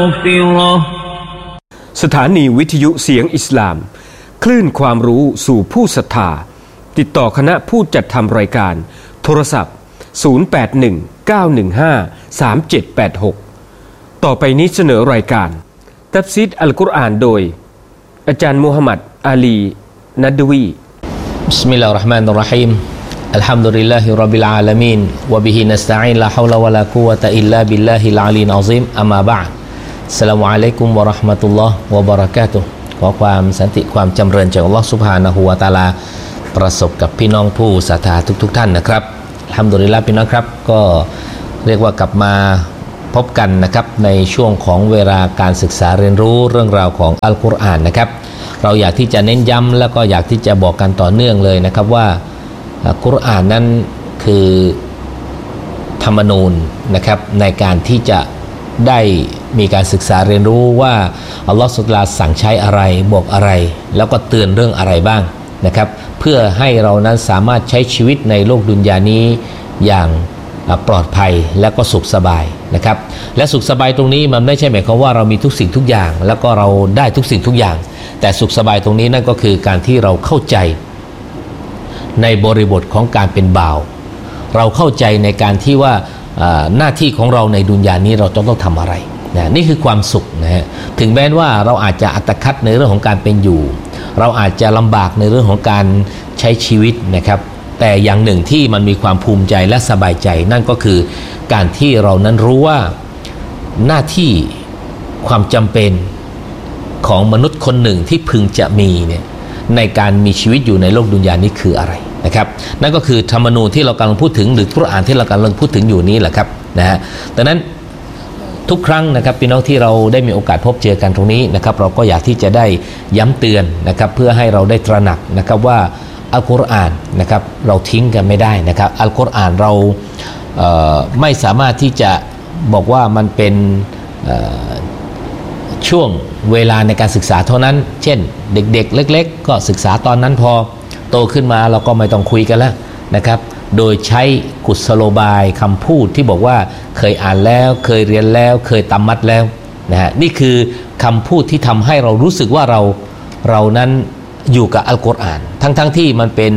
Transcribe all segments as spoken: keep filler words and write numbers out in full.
สถานีวิทยุเสียงอิสลามคลื่นความรู้สู่ผู้ศรัทธาติดต่อคณะผู้จัดทำรายการโทรศัพท์ศูนย์ แปด หนึ่ง เก้า หนึ่ง ห้า สาม เจ็ด แปด หกต่อไปนี้เสนอรายการตัฟซีรอัลกุรอานโดยอาจารย์มูฮัมหมัดอาลีนัดวีบิสมิลลาฮิรเราะห์มานิรเราะฮีมอัลฮัมดุลิลลาฮิร็อบบิลอาลามีนวะบิฮินัสตะอีนลาฮาวละวะลากุวะตะอิลลาบิลลาฮิลอาลียอัซซีมอัมมาบะอ์อัสสลามุอะลัยกุมวะเราะห์มะตุลลอฮ์วะบะเราะกาตุฮ์ขอความสันติความจำเริญจากอัลเลาะห์ซุบฮานะฮูวะตะอาลาประสบกับพี่น้องผู้ศรัทธาทุกๆท่านนะครับอัลฮัมดุลิลลาห์พี่น้องครับก็เรียกว่ากลับมาพบกันนะครับในช่วงของเวลาการศึกษาเรียนรู้เรื่องราวของอัลกุรอานนะครับเราอยากที่จะเน้นย้ำแล้วก็อยากที่จะบอกกันต่อเนื่องเลยนะครับว่าอัลกุรอานนั้นคือธรรมนูญนะครับในการที่จะได้มีการศึกษาเรียนรู้ว่าอัลลอฮฺซุบฮานะฮูวะตะอาลาสั่งใช้อะไรบอกอะไรแล้วก็เตือนเรื่องอะไรบ้างนะครับเพื่อให้เรานั้นสามารถใช้ชีวิตในโลกดุนยานี้อย่างปลอดภัยและก็สุขสบายนะครับและสุขสบายตรงนี้มันไม่ใช่หมายความว่าเรามีทุกสิ่งทุกอย่างแล้วก็เราได้ทุกสิ่งทุกอย่างแต่สุขสบายตรงนี้นั่นก็คือการที่เราเข้าใจในบริบทของการเป็นบ่าวเราเข้าใจในการที่ว่าหน้าที่ของเราในดุนยานี้เราต้องต้องทำอะไรนะนี่คือความสุขนะฮะถึงแม้ว่าเราอาจจะอัตคัดในเรื่องของการเป็นอยู่เราอาจจะลำบากในเรื่องของการใช้ชีวิตนะครับแต่อย่างหนึ่งที่มันมีความภูมิใจและสบายใจนั่นก็คือการที่เรานั้นรู้ว่าหน้าที่ความจำเป็นของมนุษย์คนหนึ่งที่พึงจะมีเนี่ยในการมีชีวิตอยู่ในโลกดุนยานี้คืออะไรนะครับนั่นก็คือธรรมนูญที่เรากำลังพูดถึงหรือกุรอานที่เรากำลังพูดถึงอยู่นี้แหละครับนะฮะดังนั้นทุกครั้งนะครับพี่น้องที่เราได้มีโอกาสพบเจอกันตรงนี้นะครับเราก็อยากที่จะได้ย้ำเตือนนะครับเพื่อให้เราได้ตระหนักนะครับว่าอัลกุรอานนะครับเราทิ้งกันไม่ได้นะครับอัลกุรอานเราเอ่อไม่สามารถที่จะบอกว่ามันเป็นเอ่อช่วงเวลาในการศึกษาเท่านั้นเช่นเด็กๆเล็กๆก็ศึกษาตอนนั้นพอโตขึ้นมาเราก็ไม่ต้องคุยกันแล้วนะครับโดยใช้กุศโลบายคำพูดที่บอกว่าเคยอ่านแล้วเคยเรียนแล้วเคยตำมัดแล้วนะฮะนี่คือคำพูดที่ทำให้เรารู้สึกว่าเราเรานั้นอยู่กับอัลกุรอานทั้งๆ ท, ที่มันเป็น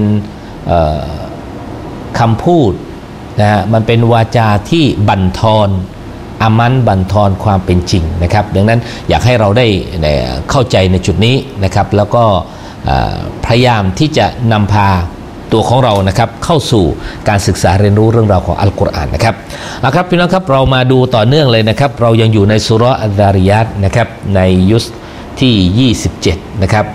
คำพูดนะฮะมันเป็นวาจาที่บั่นทอนอามันบั่นทอนความเป็นจริงนะครับดังนั้นอยากให้เราได้เข้าใจในจุดนี้นะครับแล้วก็พยายามที่จะนำพาตัวของเรานะครับเข้าสู่การศึกษาเรียนรู้เรื่องราวของอัลกุรอานนะครับเอาครับพี่น้องครับเรามาดูต่อเนื่องเลยนะครับเรายังอยู่ในซูเราะห์อัซซาริยาตนะครับในยุสที่ยี่สิบเจ็ดนะครับ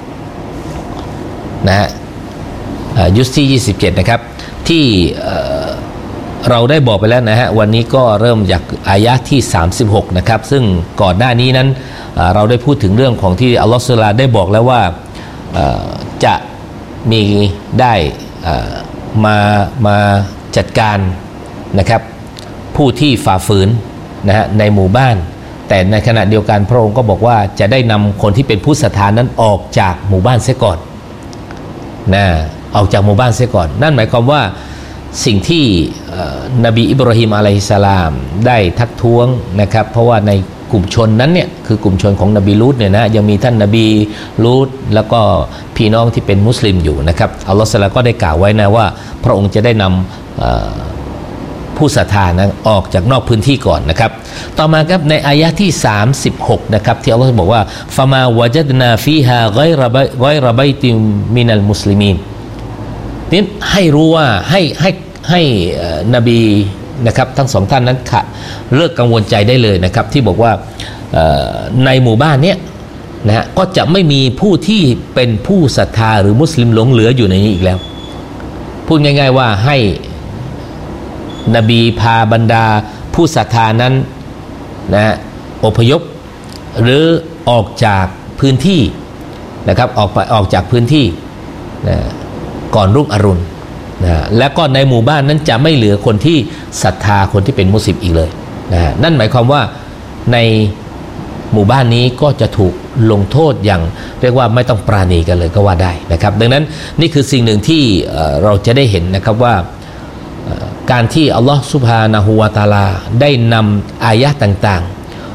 นะฮะยุสที่ยี่สิบเจ็ดนะครับที่เราได้บอกไปแล้วนะฮะวันนี้ก็เริ่มจากอายะห์ที่สามสิบหกนะครับซึ่งก่อนหน้านี้นั้นเราได้พูดถึงเรื่องของที่อัลลอฮฺซุบฮานะฮูวะตะอาลาได้บอกแล้วว่าจะมีได้มามาจัดการนะครับผู้ที่ฝ่าฝืนนะฮะในหมู่บ้านแต่ในขณะเดียวกันพระองค์ก็บอกว่าจะได้นำคนที่เป็นผู้ศรัทธานั้นออกจากหมู่บ้านเสียก่อนนะออกจากหมู่บ้านเสียก่อนนั่นหมายความว่าสิ่งที่นบีอิบราฮิมอะลัยฮิสสลามได้ทักท้วงนะครับเพราะว่าในกลุ่มชนนั้นเนี่ยคือกลุ่มชนของนบีลูตเนี่ยนะยังมีท่านนบีลูตแล้วก็พี่น้องที่เป็นมุสลิมอยู่นะครับอัลลอฮฺซุบฮานะฮูวะตะอาลาก็ได้กล่าวไว้นะว่าพระองค์จะได้นำผู้ศรัทธานะออกจากนอกพื้นที่ก่อนนะครับต่อมาครับในอายะห์ที่สามสิบหกนะครับที่อัลลอฮฺบอกว่าฟะมาวะจัดนาฟีฮาฆอยรฆอยรบัยติมินัลมุสลิมีนนี่ให้รู้ว่าให้ให้ให้นบีนะครับทั้งสองท่านนั้นเลิกกังวลใจได้เลยนะครับที่บอกว่าในหมู่บ้านเนี้ยนะฮะก็จะไม่มีผู้ที่เป็นผู้ศรัทธาหรือมุสลิมหลงเหลืออยู่ในนี้อีกแล้วพูดง่ายๆว่าให้นบีพาบรรดาผู้ศรัทธานั้นนะฮะอพยพหรือออกจากพื้นที่นะครับออกไปออกจากพื้นที่นะก่อนรุ่งอรุณนะและก็ในหมู่บ้านนั้นจะไม่เหลือคนที่ศรัทธาคนที่เป็นมุสลิมอีกเลยนะนั่นหมายความว่าในหมู่บ้านนี้ก็จะถูกลงโทษอย่างเรียกว่าไม่ต้องปราณีกันเลยก็ว่าได้นะครับดังนั้นนี่คือสิ่งหนึ่งที่เราจะได้เห็นนะครับว่าการที่อัลลอฮฺซุบฮานะฮูวะตะอาลาได้นำอายะห์ต่างๆ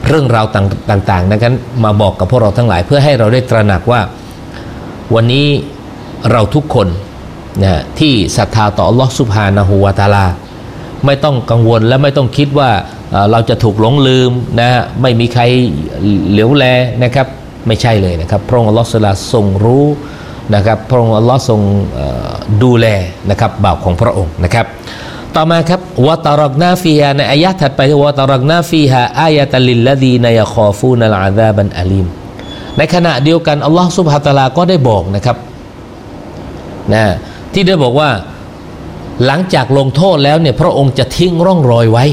เรื่องราวต่างๆนั้นมาบอกกับพวกเราทั้งหลายเพื่อให้เราได้ตระหนักว่าวันนี้เราทุกคนนะที่ศรัทธาต่ออัลลอฮฺซุบฮานะฮูวะตะอาลาไม่ต้องกังวลและไม่ต้องคิดว่าเราจะถูกหลงลืมนะไม่มีใครเหลียวแลนะครับไม่ใช่เลยนะครับพระองค์อัลลอฮฺสุลาทรงรู้นะครับพระองค์อัลลอฮฺทรงดูแลนะครับบ่าวของพระองค์นะครับต่อมาครับวะตารักนาฟีฮาในอายะห์ถัดไปวะตารักนาฟีฮาอายะตัลลิลลดีนยะคอฟูนัลอาซาบันอะลีมในขณะเดียวกันอัลลอฮฺซุบฮานะฮูวะตะอาลาก็ได้บอกนะครับนะที่ได้บอกว่าหลังจากลงโทษแล้วเนี่ยพระองค์จะทิ้งร่องรอยไว้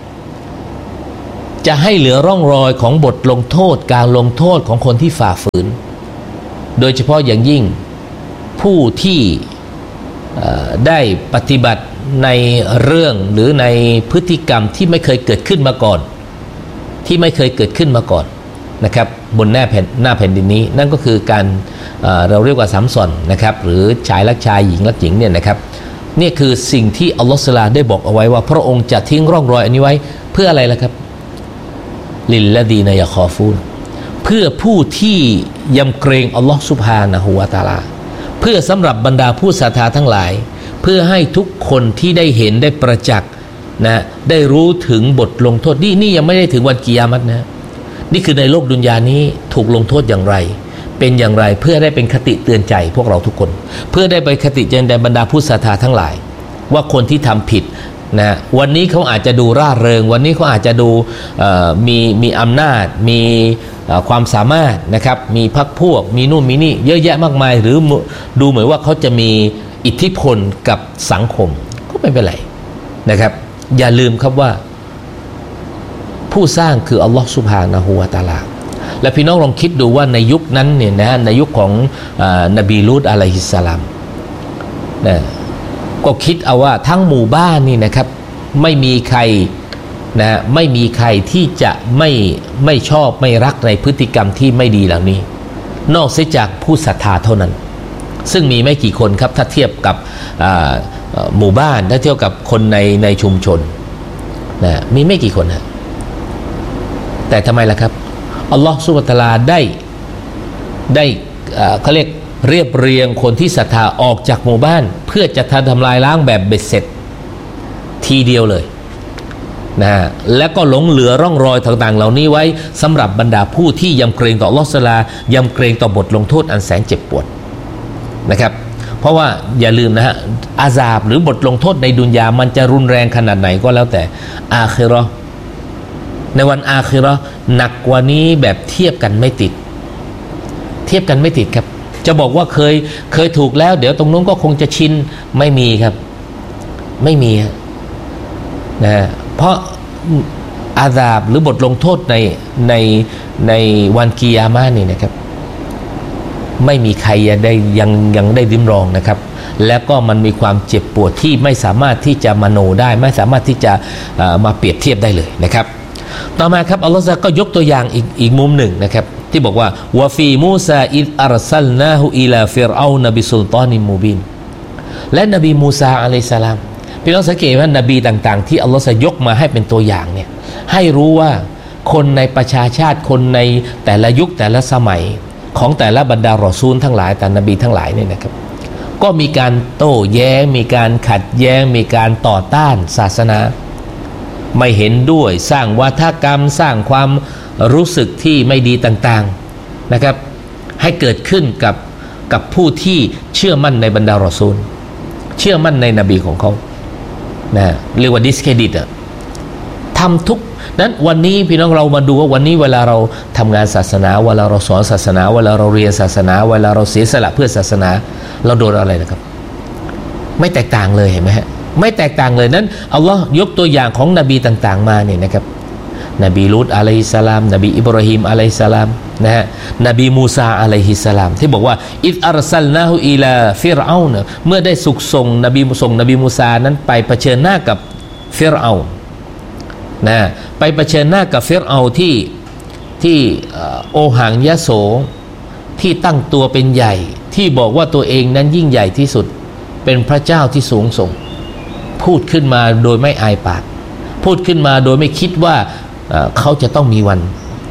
จะให้เหลือร่องรอยของบทลงโทษการลงโทษของคนที่ฝ่าฝืนโดยเฉพาะอย่างยิ่งผู้ที่ได้ปฏิบัติในเรื่องหรือในพฤติกรรมที่ไม่เคยเกิดขึ้นมาก่อนที่ไม่เคยเกิดขึ้นมาก่อนนะครับบนหน้าแผ่นหน้าแผ่นดินนี้นั่นก็คือการเอ่อเราเรียกว่าสามส่อนนะครับหรือชายรักชายหญิงรักหญิงเนี่ยนะครับนี่คือสิ่งที่อัลลอฮฺซุบฮานะฮูวะตะอาลาได้บอกเอาไว้ว่าพระองค์จะทิ้งร่องรอยอันนี้ไว้เพื่ออะไรล่ะครับลิลลดีนยะคอฟูนเพื่อผู้ที่ยำเกรงอัลลอฮฺซุบฮานะฮูวะตะอาลาเพื่อสำหรับบรรดาผู้ศรัทธาทั้งหลายเพื่อให้ทุกคนที่ได้เห็นได้ประจักษ์นะได้รู้ถึงบทลงโทษนี่นี่ยังไม่ได้ถึงวันกิยามะฮ์นะนี่คือในโลกดุนยานี้ถูกลงโทษอย่างไรเป็นอย่างไรเพื่อได้เป็นคติเตือนใจพวกเราทุกคนเพื่อได้ไปคติเตือนใจบรรดาผู้ศรัทธาทั้งหลายว่าคนที่ทำผิดนะวันนี้เขาอาจจะดูร่าเริงวันนี้เขาอาจจะดูมีมีอำนาจมีความสามารถนะครับมีพรรคพวกมีนู่นมีนี่เยอะแยะมากมายหรือดูเหมือนว่าเขาจะมีอิทธิพลกับสังคมก็ไม่เป็นไรนะครับอย่าลืมครับว่าผู้สร้างคืออัลลอฮฺซุบฮานะฮูวะตะอาลาและพี่น้องลองคิดดูว่าในยุคนั้นเนี่ยนะในยุคของนบีลูตอะลัยฮิสสลามนะก็คิดเอาว่าทั้งหมู่บ้านนี่นะครับไม่มีใครนะไม่มีใครที่จะไม่ไม่ชอบไม่รักในพฤติกรรมที่ไม่ดีเหล่านี้นอกเสียจากผู้ศรัทธาเท่านั้นซึ่งมีไม่กี่คนครับถ้าเทียบกับหมู่บ้านถ้าเทียบกับคนในในชุมชนนะมีไม่กี่คนฮะแต่ทำไมล่ะครับอัลลอฮฺซุบฮานะฮูวะตะอาลาได้ได้เขาเรียกเรียบเรียงคนที่ศรัทธาออกจากหมู่บ้านเพื่อจะทำลายล้างแบบเบ็ดเสร็จทีเดียวเลยนะและก็หลงเหลือร่องรอยต่างๆเหล่านี้ไว้สำหรับบรรดาผู้ที่ยำเกรงต่ออัลลอฮฺซุบฮานะฮูวะตะอาลายำเกรงต่อบทลงโทษอันแสนเจ็บปวดนะครับเพราะว่าอย่าลืมนะฮะอาซาบหรือบทลงโทษในดุนยามันจะรุนแรงขนาดไหนก็แล้วแต่อาคิเราะห์ในวันอาคิเราะห์หนักกว่านี้แบบเทียบกันไม่ติดเทียบกันไม่ติดครับจะบอกว่าเคยเคยถูกแล้วเดี๋ยวตรงนู้นก็คงจะชินไม่มีครับไม่มีนะเพราะอาซาบหรือบทลงโทษในในในวันกิยามะห์นี่นะครับไม่มีใครได้ยังยังได้ลิ้มรองนะครับแล้วก็มันมีความเจ็บปวดที่ไม่สามารถที่จะมโนได้ไม่สามารถที่จะมาเปรียบเทียบได้เลยนะครับต่อมาครับอัลลอฮฺก็ยกตัวอย่างอีกอีกมุมหนึ่งนะครับที่บอกว่าวะฟีมูซาอิดอัรซัลนาฮูอิลาฟิรเอานบิสุลตานิมูบินและนบีมูซาอะลัยฮิสสลามพี่น้องสังเกตว่านบีต่างๆที่อัลลอฮฺยกมาให้เป็นตัวอย่างเนี่ยให้รู้ว่าคนในประชาชาติคนในแต่ละยุคแต่ละสมัยของแต่ละบรรดารอซูลทั้งหลายแต่นบีทั้งหลายเนี่ยนะครับก็มีการโต้แย้งมีการขัดแย้งมีการต่อต้านศาสนาไม่เห็นด้วยสร้างวาทกรรมสร้างความรู้สึกที่ไม่ดีต่างๆนะครับให้เกิดขึ้นกับกับผู้ที่เชื่อมั่นในบรรดารอซูลเชื่อมั่นในนบีของเขานะเรียกว่าดิสเครดิตอะทำทุกนั้นวันนี้พี่น้องเรามาดูว่าวันนี้เวลาเราทำงานศาสนาเวลาเราสอนศาสนาเวลาเราเรียนศาสนาเวลาเราเสียสละเพื่อศาสนาเราโดนอะไรนะครับไม่แตกต่างเลยเห็นไหมฮะไม่แตกต่างเลยนั้นอัลลอฮ์ยกตัวอย่างของนบีต่างๆมาเนี่ยนะครับนบีลูตอะลัยฮิสสลามนบีอิบราฮิมอะลัยฮิสสลามนะฮะนบีมูซาอะลัยฮิสสลามที่บอกว่าอิดอัรซัลนาฮูอิลาฟิรเอานเมื่อได้สุขส่งนบีส่งนบีมูซานั้นไปเผชิญหน้ากับฟิรเอานะไปเผชิญหน้ากับฟิรเอาที่ที่โอหังยโสที่ตั้งตัวเป็นใหญ่ที่บอกว่าตัวเองนั้นยิ่งใหญ่ที่สุดเป็นพระเจ้าที่สูงส่งพูดขึ้นมาโดยไม่อายปากพูดขึ้นมาโดยไม่คิดว่าเขาจะต้องมีวัน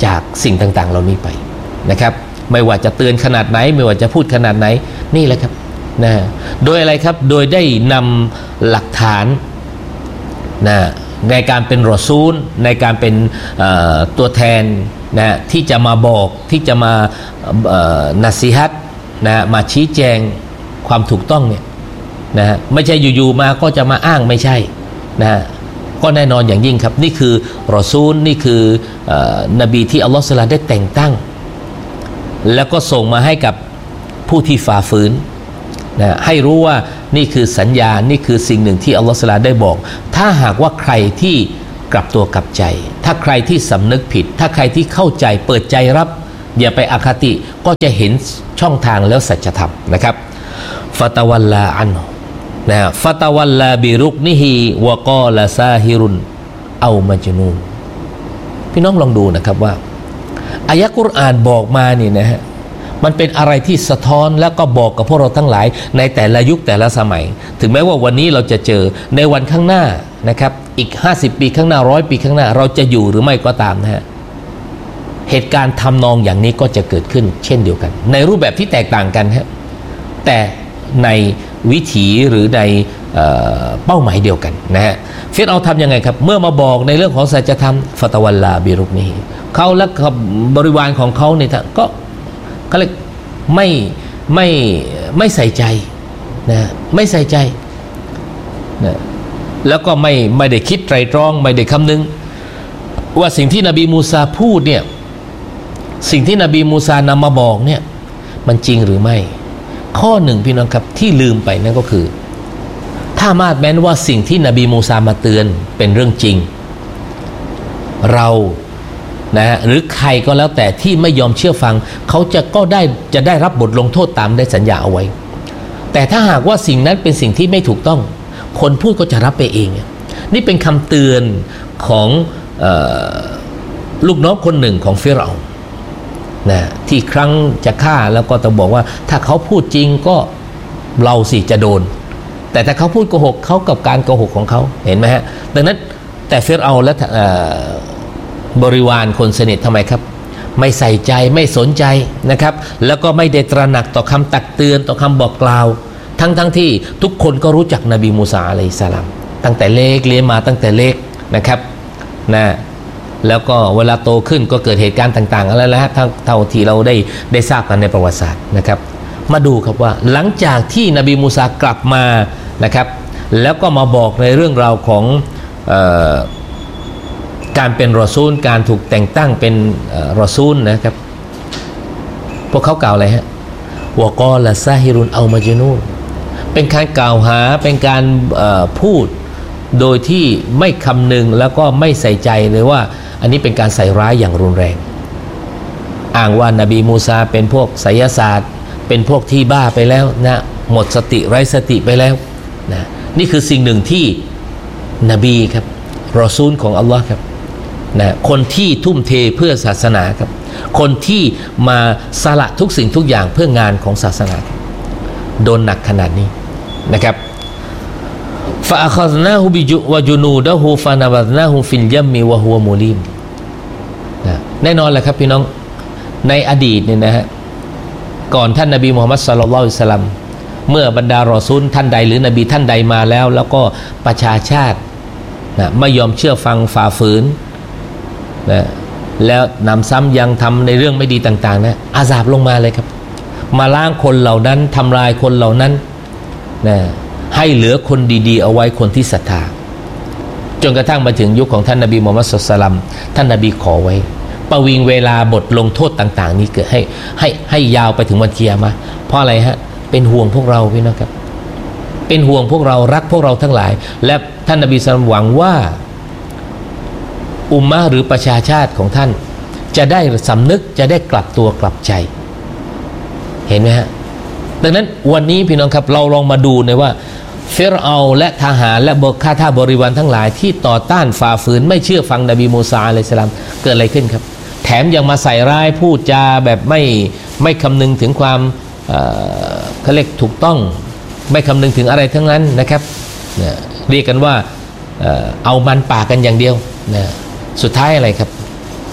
จากสิ่งต่างๆเหล่านี้ไปนะครับไม่ว่าจะเตือนขนาดไหนไม่ว่าจะพูดขนาดไหนนี่แหละครับนะโดยอะไรครับโดยได้นำหลักฐานนะในการเป็นรอซูลในการเป็นตัวแทนนะที่จะมาบอกที่จะมานัสซีฮัตนะมาชี้แจงความถูกต้องเนี่ยนะไม่ใช่อยู่ๆมาก็จะมาอ้างไม่ใช่นะก็แน่นอนอย่างยิ่งครับนี่คือรอซูลนี่คือนบีที่อัลลอฮฺซุบฮานะฮูวะตะอาลาได้แต่งตั้งแล้วก็ส่งมาให้กับผู้ที่ฝ่าฝืนนะให้รู้ว่านี่คือสัญญานี่คือสิ่งหนึ่งที่อัลลอฮฺซุบฮานะฮูวะตะอาลาได้บอกถ้าหากว่าใครที่กลับตัวกลับใจถ้าใครที่สำนึกผิดถ้าใครที่เข้าใจเปิดใจรับอย่าไปอคติก็จะเห็นช่องทางแล้วสัจธรรมนะครับฟะตะวัลลาอันฮุนะฟะตะวัลลาบิรุกนิฮิวะกอลาซาฮิรุนเอามัจนูนพี่น้องลองดูนะครับว่าอายะกุรอานบอกมานี่นะฮะมันเป็นอะไรที่สะท้อนแล้วก็บอกกับพวกเราทั้งหลายในแต่ละยุคแต่ละสมัยถึงแม้ว่าวันนี้เราจะเจอในวันข้างหน้านะครับอีกห้าสิบปีข้างหน้าร้อยปีข้างหน้าเราจะอยู่หรือไม่ก็ตามนะฮะเหตุการณ์ทำนองอย่างนี้ก็จะเกิดขึ้นเช่นเดียวกันในรูปแบบที่แตกต่างกันฮะแต่ในวิถีหรือในเป้าหมายเดียวกันนะฮะฟิรเอาทำยังไงครับเมื่อมาบอกในเรื่องของสัจธรรมฟะตะวัลลาบิรุกนีเขาและบริวารของเขาเนี่ยก็เขาเรียกไม่ไม่ไม่ใส่ใจนะไม่ใส่ใจนะแล้วก็ไม่ไม่ได้คิดไตรตรองไม่ได้คำนึงว่าสิ่งที่นบีมูซาพูดเนี่ยสิ่งที่นบีมูซานำมาบอกเนี่ยมันจริงหรือไม่ข้อหนึ่งพี่น้องครับที่ลืมไปนั่นก็คือถ้ามาดแม้นว่าสิ่งที่นบีมูซามาเตือนเป็นเรื่องจริงเรานะหรือใครก็แล้วแต่ที่ไม่ยอมเชื่อฟังเขาจะก็ได้จะได้รับบทลงโทษตามได้สัญญาเอาไว้แต่ถ้าหากว่าสิ่งนั้นเป็นสิ่งที่ไม่ถูกต้องคนพูดก็จะรับไปเองนี่เป็นคำเตือนของเอ่อลูกน้องคนหนึ่งของฟิรเอาน์นะที่ครั้งจะฆ่าแล้วก็ต้องบอกว่าถ้าเขาพูดจริงก็เราสิจะโดนแต่ถ้าเขาพูดโกหกเขากับการโกหกของเขาเห็นไหมฮะดังนั้นแต่ฟิรเอาน์และบริวารคนสนิททำไมครับไม่ใส่ใจไม่สนใจนะครับแล้วก็ไม่ได้ตระหนักต่อคำตักเตือนต่อคำบอกกล่าวทั้งทั้งที่ทุกคนก็รู้จักนบีมูซาอะลัยฮิสสลามตั้งแต่เล็กเลี้ยงมาตั้งแต่เล็กนะครับนะแล้วก็เวลาโตขึ้นก็เกิดเหตุการณ์ต่างๆอะไรแล้วฮะเท่าที่เราได้ได้ทราบกันในประวัติศาสตร์นะครับมาดูครับว่าหลังจากที่นบีมูซากลับมานะครับแล้วก็มาบอกในเรื่องราวของเอ่อการเป็นรอซูลการถูกแต่งตั้งเป็นรอซูลนะครับพวกเขากล่าวอะไรฮะวะกอละซาฮิรุนเอามัจนูนเป็นการกล่าวหาเป็นการพูดโดยที่ไม่คำนึงแล้วก็ไม่ใส่ใจเลยว่าอันนี้เป็นการใส่ร้ายอย่างรุนแรงอ้างว่านบีมูซาเป็นพวกไสยศาสตร์เป็นพวกที่บ้าไปแล้วนะหมดสติไร้สติไปแล้วนะนี่คือสิ่งหนึ่งที่นบีครับรอซูลของอัลลอฮ์ครับนะคนที่ทุ่มเทเพื่อศาสนาครับคนที่มาสละทุกสิ่งทุกอย่างเพื่องานของศาสนาโดนหนักขนาดนี้นะครับฟะอะคัซนาฮูบิจุวะจุนูดะฮูฟะนะบัซนาฮูฟิลยัมมิวะฮุวะมุลิมนะแน่นอนแหละครับพี่น้องในอดีตเนี่ยนะฮะก่อนท่านนบีมุฮัมมัดศ็อลลัลลอฮุอะลัยฮิวะซัลลัมเมื่อบรรดารอซูลท่านใดหรือนบีท่านใดมาแล้วแล้วก็ประชาชาตินะไม่ยอมเชื่อฟังฝ่าฝืนนะแล้วนำซ้ำยังทำในเรื่องไม่ดีต่างๆนะอาซาบลงมาเลยครับมาล้างคนเหล่านั้นทำลายคนเหล่านั้นนะให้เหลือคนดีๆเอาไว้คนที่ศรัทธาจนกระทั่งมาถึงยุคของท่านนบีมุฮัมมัดศ็อลลัลลอฮุอะลัยฮิวะซัลลัมท่านนบีขอไว้ประวิงเวลาบทลงโทษต่างๆนี้เกิดให้ให้ให้ยาวไปถึงวันกิยามะห์เพราะอะไรฮะเป็นห่วงพวกเราพี่น้องครับเป็นห่วงพวกเรารักพวกเราทั้งหลายและท่านนบีศ็อลลัลลอฮุอะลัยฮิวะซัลลัมหวังว่าอุมมะห์หรือประชาชาติของท่านจะได้สำนึกจะได้กลับตัวกลับใจเห็นไหมฮะดังนั้นวันนี้พี่น้องครับเราลองมาดูนะว่าฟิรเอาและทหารและบกข้าทาสบริวารทั้งหลายที่ต่อต้านฝ่าฝืนไม่เชื่อฟังนบีมูซาอะลัยฮิสสลามเกิดอะไรขึ้นครับแถมยังมาใส่ร้ายพูดจาแบบไม่ไม่คำนึงถึงความเอ่อเขาเรียกถูกต้องไม่คำนึงถึงอะไรทั้งนั้นนะครับเรียกกันว่าเอ่อเอามันปากกันอย่างเดียวนะสุดท้ายอะไรครับ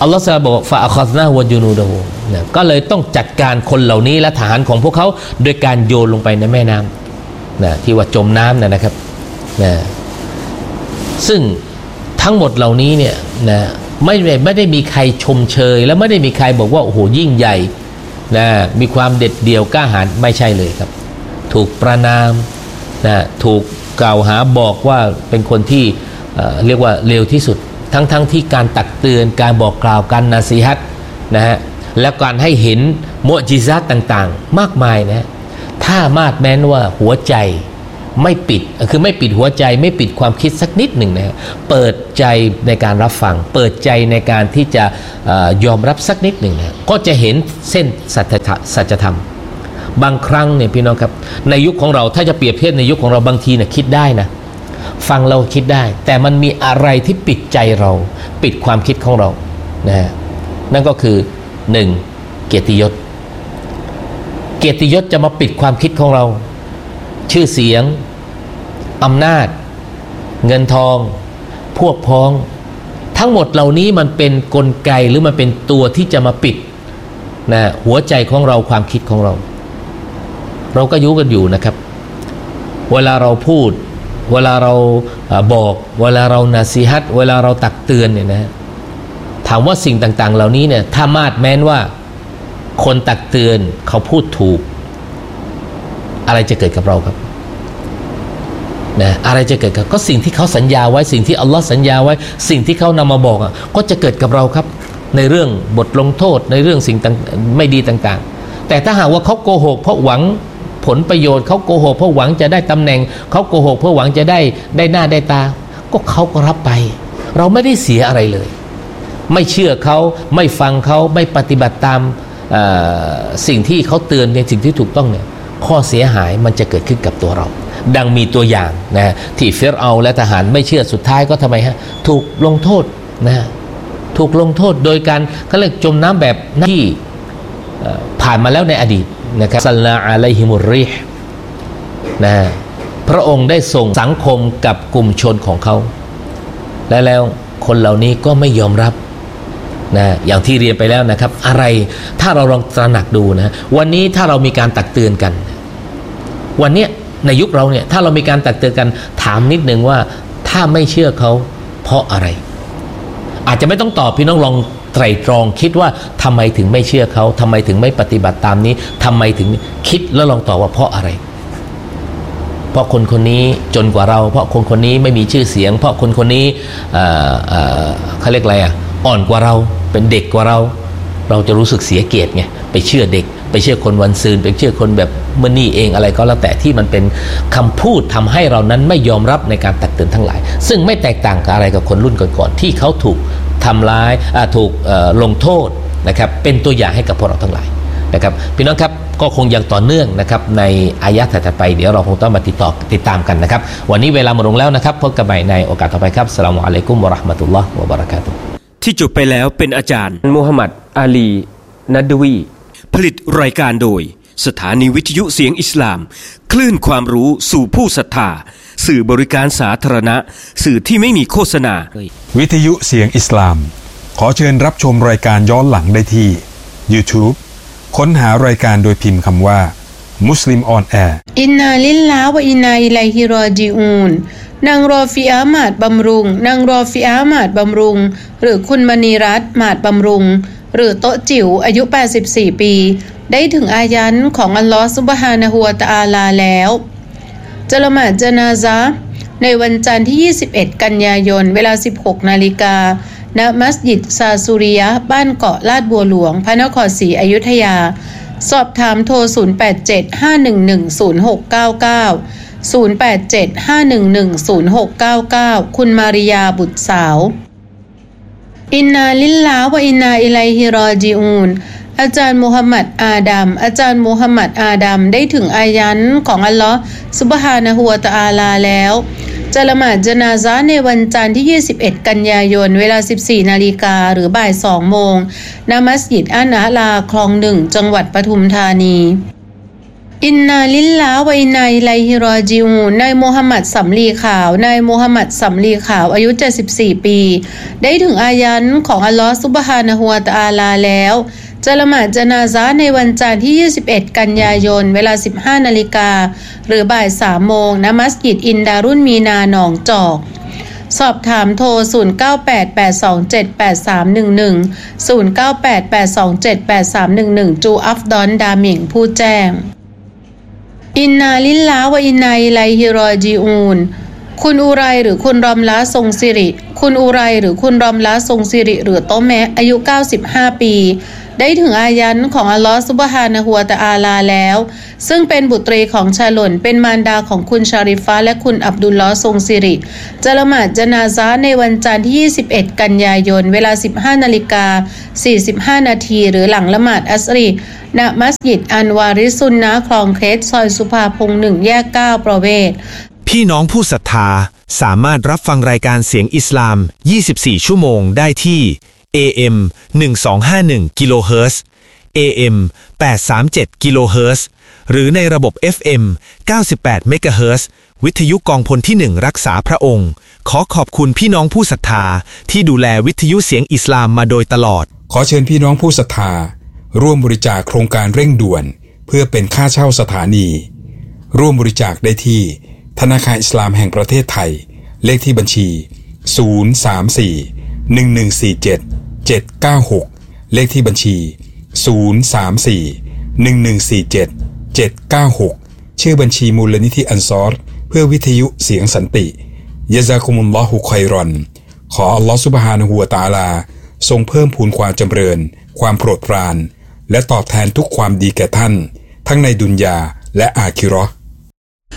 อัลลอฮฺบอกฟาอัคซนะฮุวะจุนูดะฮูนะก็เลยต้องจัดการคนเหล่านี้และทหารของพวกเขาโดยการโยนลงไปในแม่น้ำนะที่ว่าจมน้ำนะนะครับนะซึ่งทั้งหมดเหล่านี้เนี่ยนะไม่ไม่ได้มีใครชมเชยและไม่ได้มีใครบอกว่าโอ้โหยิ่งใหญ่นะมีความเด็ดเดี่ยวกล้าหาญไม่ใช่เลยครับถูกประณามนะถูกกล่าวหาบอกว่าเป็นคนที่เอ่อเรียกว่าเลวที่สุดทั้งๆ ท, ที่การตักเตือนการบอกกล่าวการนาซีฮัตนะฮะและการให้เห็นมุอ์ญิซาตต่างๆมากมายนะถ้ามาดแม้นว่าหัวใจไม่ปิดคือไม่ปิดหัวใจไม่ปิดความคิดสักนิดหนึ่งนะเปิดใจในการรับฟังเปิดใจในการที่จะเอ่อยอมรับสักนิดหนึ่งนะก็จะเห็นเส้นสัจธรรมบางครั้งเนี่ยพี่น้องครับในยุคของเราถ้าจะเปรียบเทียบในยุคของเราบางทีเนี่ยคิดได้นะฟังเราคิดได้แต่มันมีอะไรที่ปิดใจเราปิดความคิดของเรานะฮะนั่นก็คือหนึ่งเกียรติยศเกียรติยศจะมาปิดความคิดของเราชื่อเสียงอำนาจเงินทองพวกพ้องทั้งหมดเหล่านี้มันเป็นกลไกหรือมันเป็นตัวที่จะมาปิดนะหัวใจของเราความคิดของเราเราก็รู้กันอยู่นะครับเวลาเราพูดเวลาเราบอกเวลาเรานาซีฮัตเวลาเราตักเตือนเนี่ยนะถามว่าสิ่งต่างๆเหล่านี้เนี่ยถ้ามาดแม้นว่าคนตักเตือนเขาพูดถูกอะไรจะเกิดกับเราครับนะอะไรจะเกิดกับก็สิ่งที่เขาสัญญาไว้สิ่งที่อัลลอฮ์สัญญาไว้สิ่งที่เขานำมาบอกอ่ะก็จะเกิดกับเราครับในเรื่องบทลงโทษในเรื่องสิ่งต่างไม่ดีต่างๆแต่ถ้าหากว่าเขาโกหกเพราะหวังผลประโยชน์เขาโกหกเพราะหวังจะได้ตำแหน่งเขาโกหกเพราะหวังจะได้ได้หน้าได้ตาก็เขาก็รับไปเราไม่ได้เสียอะไรเลยไม่เชื่อเขาไม่ฟังเขาไม่ปฏิบัติตามสิ่งที่เขาเตือนในสิ่งที่ถูกต้องเนี่ยข้อเสียหายมันจะเกิดขึ้นกับตัวเราดังมีตัวอย่างนะที่ฟิรเอาและทหารไม่เชื่อสุดท้ายก็ทำไมฮะถูกลงโทษนะถูกลงโทษโดยการเขาเรียกจมน้ำแบบที่ผ่านมาแล้วในอดีตนะครับซัลลาอะลัยฮิมุรริห์นะพระองค์ได้ส่งสังคมกับกลุ่มชนของเขาและแล้วคนเหล่านี้ก็ไม่ยอมรับนะอย่างที่เรียนไปแล้วนะครับอะไรถ้าเราลองตระหนักดูนะวันนี้ถ้าเรามีการตักเตือนกันวันนี้ในยุคเราเนี่ยถ้าเรามีการตักเตือนกันถามนิดนึงว่าถ้าไม่เชื่อเขาเพราะอะไรอาจจะไม่ต้องตอบพี่น้องลองไตร่ตรองคิดว่าทำไมถึงไม่เชื่อเขาทำไมถึงไม่ปฏิบัติตามนี้ทำไมถึงคิดแล้วลองตอบว่าเพราะอะไรเพราะคนคนนี้จนกว่าเราเพราะคนคนนี้ไม่มีชื่อเสียงเพราะคนคนนี้เอ่อเอ่อเขาเรียกอะไรอ่ะอ่อนกว่าเราเป็นเด็กกว่าเราเราจะรู้สึกเสียเกียรติไงไปเชื่อเด็กไปเชื่อคนวันซืนไปเชื่อคนแบบเมื่อนี่เองอะไรก็แล้วแต่ที่มันเป็นคำพูดทำให้เรานั้นไม่ยอมรับในการตักเตือนทั้งหลายซึ่งไม่แตกต่างกับอะไรกับคนรุ่นก่อนๆที่เขาถูกทำร้ายถูกลงโทษนะครับเป็นตัวอย่างให้กับพวกเราทั้งหลายนะครับพี่น้องครับก็คงยังต่อเนื่องนะครับในอายะห์ถัดไปเดี๋ยวเราคงต้องมาติดต่อติดตามกันนะครับวันนี้เวลาหมดลงแล้วนะครับพบกันใหม่ในโอกาสต่อไปครับอัสสลามุอะลัยกุมวะเราะห์มะตุลลอฮ์วะบะเราะกาตุฮ์ที่จบไปแล้วเป็นอาจารย์มูฮัมหมัดอาลีนัดวีผลิตรายการโดยสถานีวิทยุเสียงอิสลามคลื่นความรู้สู่ผู้ศรัทธาสื่อบริการสาธารณะสื่อที่ไม่มีโฆษณาวิทยุเสียงอิสลามขอเชิญรับชมรายการย้อนหลังได้ที่ YouTube ค้นหารายการโดยพิมพ์คำว่ามุสลิมออนแอร์อินนาลิลลาฮ์วะอินนาอิลัยฮิรอญิอูนนางรอฟิอาหมาดบำรุงนางรอฟิอาหมาดบำรุงหรือคุณมณีรัตน์หมาดบำรุงหรือโต๊ะจิ๋วอายุแปดสิบสี่ปีได้ถึงอายันของอัลลอฮฺซุบฮานะฮูวะตะอาลาแล้วจะละหมาดญะนาซะห์ในวันจันทร์ที่ยี่สิบเอ็ดกันยายนเวลา สิบหกนาฬิกา ณมัสยิดซาซูริยะห์บ้านเกาะลาดบัวหลวงพระนครศรีอยุธยาสอบถามโทรศูนย์ แปด เจ็ด ห้า หนึ่ง หนึ่ง ศูนย์ หก เก้า เก้า ศูนย์ แปด เจ็ด ห้า หนึ่ง หนึ่ง ศูนย์ หก เก้า เก้าคุณมาริยาบุตรสาวอินนาลิลลาฮ์วะอินนาอิลัยฮิรอญิอูนอาจารย์มูฮัมหมัดอาดัมอาจารย์มูฮัมหมัดอาดัมได้ถึงอายันของอัลลอฮ์ซุบฮานะฮูวะตะอาลาแล้วจะละหมาดญะนาซะห์ในวันจันทร์ที่ยี่สิบเอ็ดกันยายนเวลา สิบสี่นาฬิกาหรือบ่ายสองโมงณมัสยิดอันอาลาคลองหนึ่งจังหวัดปทุมธานีอินนาลิลลาฮ์วะอินนาอิลัยฮิรอญิอูนนายมูฮัมหมัดสำลีขาวนายมูฮัมหมัดสำลีขาวอายุเจ็ดสิบสี่ปีได้ถึงอายันของอัลลอฮ์ซุบฮานะฮูวะตะอาลาแล้วจะละหมาดญะนาซะห์ในวันจันทร์ที่ยี่สิบเอ็ดกันยายนเวลา สิบห้านาฬิกาหรือบ่ายสามโมงณมัสยิดอินดารุนมีนาหนองจอกสอบถามโทรศูนย์ เก้า แปด แปด สอง เจ็ด แปด สาม หนึ่ง หนึ่ง ศูนย์ เก้า แปด แปด สอง เจ็ด แปด สาม หนึ่ง หนึ่งจูอัฟดอนดาหมิงผู้แจ้งอินนาลิลลาฮ์วะอินนาอิลัยฮิรอญิอูนคุณอุไรหรือคุณรอมละทรงสิริคุณอุไรหรือคุณรอมละทรงสิริหรือโตแมะอายุเก้าสิบห้าปีได้ถึงอายันของอัลลอฮ์ซุบฮานะฮูวะตะอาลาแล้วซึ่งเป็นบุตรีของชาลนเป็นมารดาของคุณชาริฟะและคุณอับดุลลอฮ์ทรงสิริจะละหมาดญะนาซะห์ในวันจันทร์ที่ยี่สิบเอ็ดกันยายนเวลา สิบห้านาฬิกาสี่สิบห้านาทีหรือหลังละหมาดอัสรีณมัสยิดอันวาริซุนนะห์คลองเคสซอยสุภาพงษ์หนึ่งแยกเก้าประเวศพี่น้องผู้ศรัทธาสามารถรับฟังรายการเสียงอิสลามยี่สิบสี่ชั่วโมงได้ที่ เอ เอ็ม หนึ่งพันสองร้อยห้าสิบเอ็ด กิโลเฮิรตซ์ เอ เอ็ม แปดร้อยสามสิบเจ็ด กิโลเฮิรตซ์ หรือในระบบ เอฟ เอ็ม เก้าสิบแปด เมกะเฮิรตซ์ วิทยุกองพลที่หนึ่งรักษาพระองค์ขอขอบคุณพี่น้องผู้ศรัทธาที่ดูแลวิทยุเสียงอิสลามมาโดยตลอดขอเชิญพี่น้องผู้ศรัทธาร่วมบริจาคโครงการเร่งด่วนเพื่อเป็นค่าเช่าสถานีร่วมบริจาคได้ที่ธนาคารอิสลามแห่งประเทศไทยเลขที่บัญชีศูนย์ สาม สี่ หนึ่ง หนึ่ง สี่ เจ็ด เจ็ด เก้า หกเลขที่บัญชีศูนย์ สาม สี่ หนึ่ง หนึ่ง สี่ เจ็ด เจ็ด เก้า หกชื่อบัญชีมูลนิธิอันซอรเพื่อวิทยุเสียงสันติยะซากุมุลลอฮุค็อยรอนขออัลลอฮฺซุบฮานะฮูวะตะอาลาทรงเพิ่มพูนความจำเริญความโปรดปรานและตอบแทนทุกความดีแก่ท่านทั้งในดุนยาและอาคิเราะห์